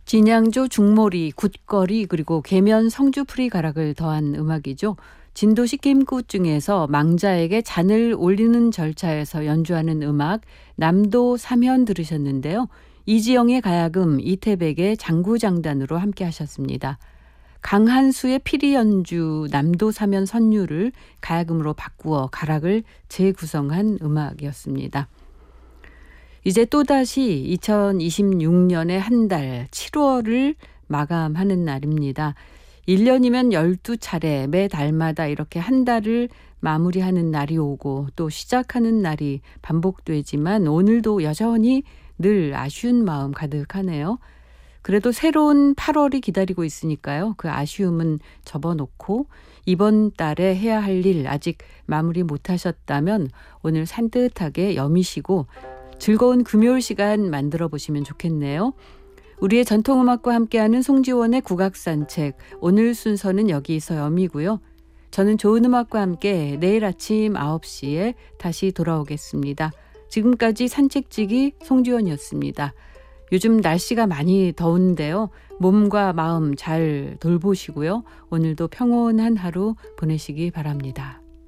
진양조, 중모리, 굿거리 그리고 계면 성주풀이 가락을 더한 음악이죠. 진도식 김구 중에서 망자에게 잔을 올리는 절차에서 연주하는 음악 남도 사면 들으셨는데요. 이지영의 가야금, 이태백의 장구장단으로 함께 하셨습니다. 강한수의 피리 연주 남도 사면 선율을 가야금으로 바꾸어 가락을 재구성한 음악이었습니다. 이제 또다시 2026년의 한 달 7월을 마감하는 날입니다. 1년이면 12차례 매 달마다 이렇게 한 달을 마무리하는 날이 오고 또 시작하는 날이 반복되지만 오늘도 여전히 늘 아쉬운 마음 가득하네요. 그래도 새로운 8월이 기다리고 있으니까요. 그 아쉬움은 접어놓고 이번 달에 해야 할 일 아직 마무리 못하셨다면 오늘 산뜻하게 여미시고 즐거운 금요일 시간 만들어 보시면 좋겠네요. 우리의 전통음악과 함께하는 송지원의 국악산책. 오늘 순서는 여기서 여미고요. 저는 좋은 음악과 함께 내일 아침 9시에 다시 돌아오겠습니다. 지금까지 산책지기 송지원이었습니다. 요즘 날씨가 많이 더운데요. 몸과 마음 잘 돌보시고요. 오늘도 평온한 하루 보내시기 바랍니다.